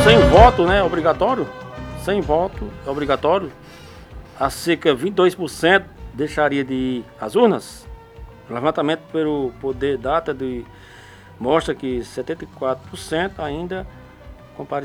sem voto, né, obrigatório, sem voto obrigatório, a cerca de 22% deixaria de ir às urnas. O levantamento pelo Poder Data mostra que 74% ainda compareceria.